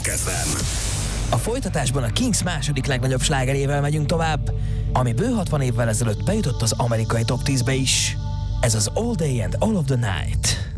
Rock FM. A folytatásban a Kings második legnagyobb slágerével megyünk tovább, ami bő 60 évvel ezelőtt bejutott az amerikai top 10-be is. Ez az All Day and All of the Night.